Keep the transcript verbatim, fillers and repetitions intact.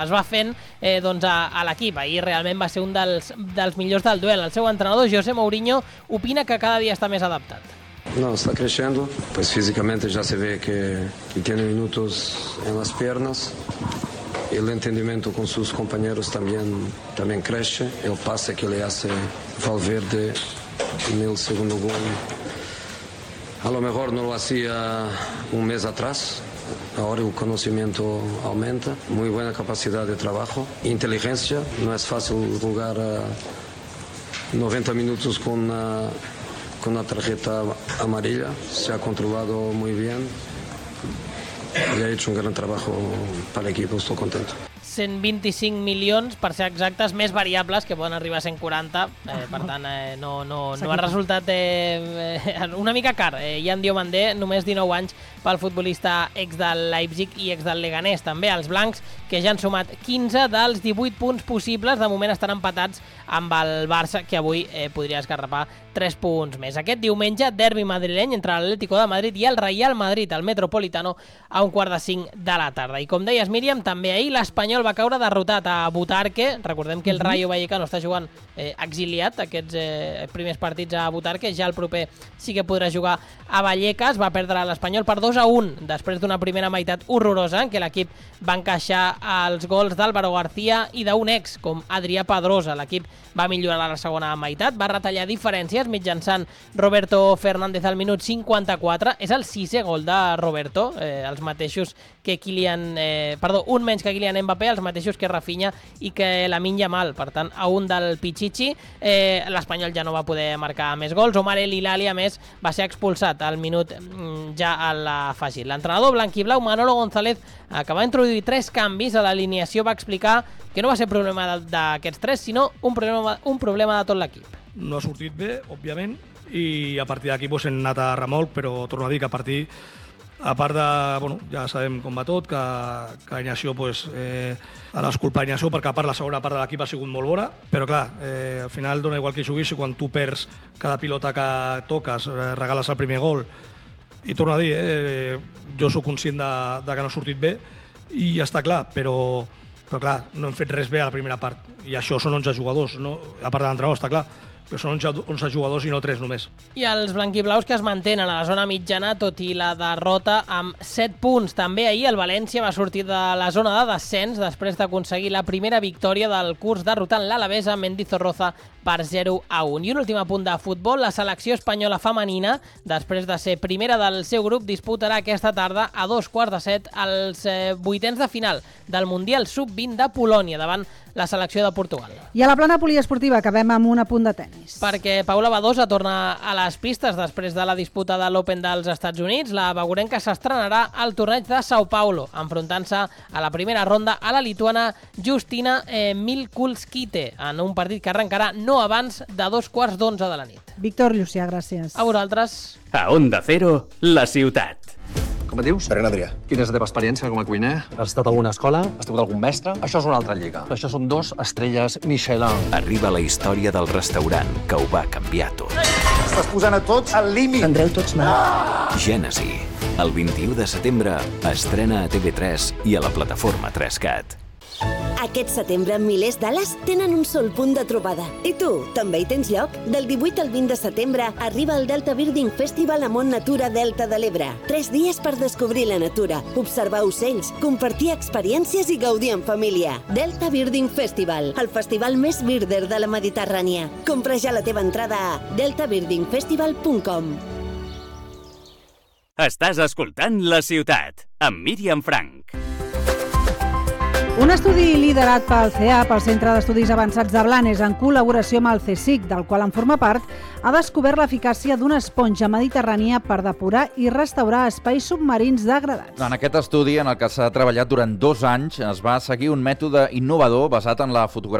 es va fent eh, doncs a, a l'equip. Ahir realment va ser un dels, dels millors del duel. El seu entrenador, José Mourinho, opina que cada dia està més adaptat. No, está creciendo, pues físicamente ya se ve que, que tiene minutos en las piernas. El entendimiento con sus compañeros también, también crece. El pase que le hace Valverde en el segundo gol, a lo mejor no lo hacía un mes atrás. Ahora el conocimiento aumenta, muy buena capacidad de trabajo, inteligencia. No es fácil jugar uh, noventa minutos con una, con una tarjeta amarilla. Se ha controlado muy bien y ha hecho un gran trabajo para el equipo. Estoy contento. cent vint-i-cinc milions, per ser exactes, més variables, que poden arribar a cent quaranta, eh, per tant eh, no, no, no ha resultat eh, una mica car. Eh, Jan Diomandé, només dinou anys pel futbolista ex del Leipzig i ex del Leganés. També els blancs, que ja han sumat quinze dels divuit punts possibles, de moment estan empatats amb el Barça, que avui eh, podria esgarrapar tres punts més. Aquest diumenge, derbi madrileny entre l'Atlético de Madrid i el Real Madrid, al Metropolitano, a un quart de cinc de la tarda. I com deies, Míriam, també ahir l'Espanyol va caure derrotat a Butarque. Recordem que el Rayo Vallecano està jugant eh, exiliat aquests eh, primers partits a Butarque. Ja el proper sí que podrà jugar a Vallecas. Va perdre l'Espanyol per dos a un després d'una primera meitat horrorosa en què l'equip va encaixar els gols d'Álvaro García i d'un ex com Adrià Pedrosa. L'equip va millorar a la segona meitat, va retallar diferències mitjançant Roberto Fernández al minut cinquanta-quatre. És el sisè gol de Roberto, eh, els mateixos que Kylian, eh, perdó, un menys que Kylian Mbappé, els mateixos que Rafinha i que Lamine Yamal. Per tant, a un del Pichichi. Eh, L'Espanyol ja no va poder marcar més gols. Omar El Hilali, a més, va ser expulsat al minut mm, ja a l'afegit. L'entrenador blanquiblau, Manolo González, eh, que va introduir tres canvis a l'alineació, va explicar que no va ser problema d'aquests tres, sinó un problema, un problema de tot l'equip. No ha sortit bé, òbviament, i a partir d'aquí pues, hem anat a remolc, però torno a dir que a partir a part de, bueno, ja sabem com va tot, que, que Ignacio, pues, eh, ha d'esculpar Ignacio, perquè a part la segona part de l'equip ha sigut molt bona, però clar, eh, al final dona igual que juguis, i quan tu perds cada pilota que toques, eh, regales el primer gol, i torno a dir, eh, jo sóc conscient de, de que no ha sortit bé, i ja està clar, però, però clar, no hem fet res bé a la primera part, i això són onze jugadors, no? A part de l'entrenador, està clar, però són onze jugadors i no tres només. I els blanquiblaus que es mantenen a la zona mitjana, tot i la derrota, amb set punts. També ahir el València va sortir de la zona de descens després d'aconseguir la primera victòria del curs derrotant l'Alavés a Mendizorroza per zero a un. I un últim apunt de futbol, la selecció espanyola femenina, després de ser primera del seu grup, disputarà aquesta tarda a dos quarts de set els eh, vuitens de final del Mundial sub vint de Polònia davant la selecció de Portugal. I a la plana poliesportiva acabem amb un apunt de tennis. Perquè Paula Badosa torna a les pistes després de la disputa de l'Open dels Estats Units. La bagurenca s'estrenarà al torneig de Sao Paulo, enfrontant-se a la primera ronda a la lituana Justina eh, Milkulskite, en un partit que arrencarà no abans de dos quarts d'onze de la nit. Víctor Llucià, gràcies. A vosaltres. A Onda Cero, la ciutat. Com et dius? Serena Adrià. Quina és la teva experiència com a cuiner? Has estat a alguna escola? Has tingut algun mestre? Això és una altra lliga. Això són dos estrelles Michelin. Arriba la història del restaurant que ho va canviar tot. Estàs posant a tots al límit. Tindreu tots mal. Ah! Gènesi. El vint-i-u de setembre estrena a T V tres i a la plataforma tres cat. Aquest setembre, milers d'ales tenen un sol punt de trobada. I tu, també hi tens lloc? Del divuit al vint de setembre arriba el Delta Birding Festival a Mont Natura Delta de l'Ebre. Tres dies per descobrir la natura, observar ocells, compartir experiències i gaudir en família. Delta Birding Festival, el festival més birder de la Mediterrània. Compra ja la teva entrada a delta birding festival punt com. Estàs escoltant La Ciutat, amb Míriam Frank. Un estudi liderat pel C E A, pel Centre d'Estudis Avançats de Blanes, en col·laboració amb el CSIC, del qual en forma part, ha descobert l'eficàcia d'una esponja mediterrània per depurar i restaurar espais submarins degradats. En aquest estudi, en el que s'ha treballat durant dos anys, es va seguir un mètode innovador basat en la fotografia